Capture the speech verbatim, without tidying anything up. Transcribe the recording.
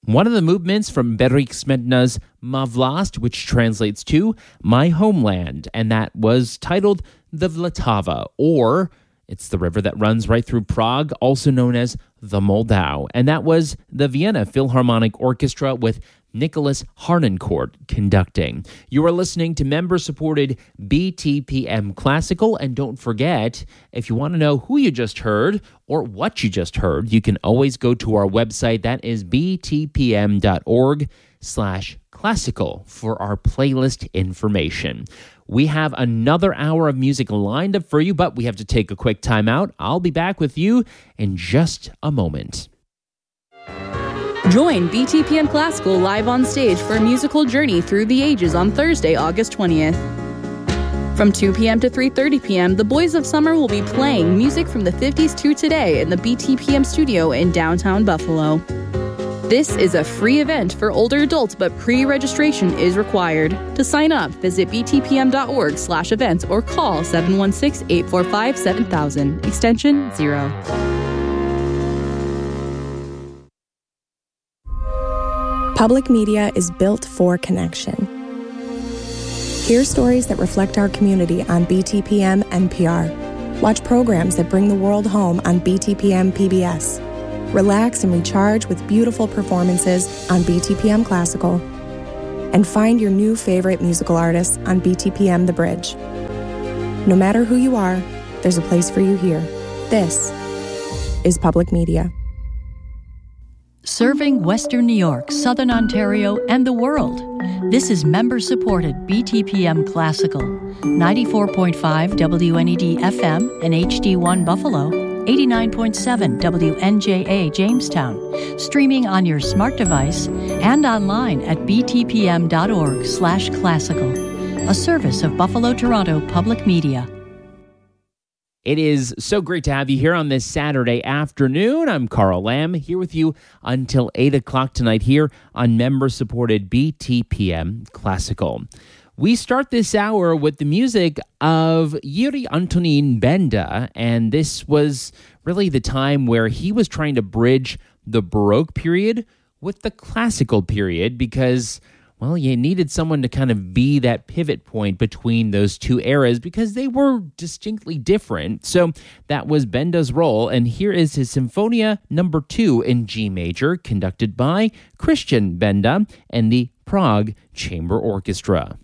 one of the movements from Bedřich Smetana's Má vlast, which translates to My Homeland, and that was titled the Vltava, or it's the river that runs right through Prague, also known as the Moldau, and that was the Vienna Philharmonic Orchestra with Nicholas Harnoncourt conducting. You are listening to member-supported B T P M Classical, and don't forget, if you want to know who you just heard or what you just heard, you can always go to our website. That is btpm.org slash classical for our playlist information. We have another hour of music lined up for you, but we have to take a quick time out. I'll be back with you in just a moment. Join B T P M Classical live on stage for a musical journey through the ages on Thursday, August twentieth. From two p.m. to three thirty p.m., the Boys of Summer will be playing music from the fifties to today in the B T P M studio in downtown Buffalo. This is a free event for older adults, but pre-registration is required. To sign up, visit btpm.org slash events or call seven one six, eight four five, seven thousand, extension zero. Public media is built for connection. Hear stories that reflect our community on B T P M N P R. Watch programs that bring the world home on B T P M P B S. Relax and recharge with beautiful performances on B T P M Classical. And find your new favorite musical artists on B T P M The Bridge. No matter who you are, there's a place for you here. This is public media. Serving Western New York, Southern Ontario, and the world. This is member-supported B T P M Classical, ninety-four point five W N E D F M and H D one Buffalo, eighty-nine point seven W N J A Jamestown, streaming on your smart device and online at btpm.org slash classical, a service of Buffalo Toronto Public Media. It is so great to have you here on this Saturday afternoon. I'm Carl Lamb, here with you until eight o'clock tonight here on member-supported B T P M Classical. We start this hour with the music of Jiří Antonín Benda, and this was really the time where he was trying to bridge the Baroque period with the classical period because, well, you needed someone to kind of be that pivot point between those two eras because they were distinctly different. So that was Benda's role, and here is his Symphonia number two in G major, conducted by Christian Benda and the Prague Chamber Orchestra.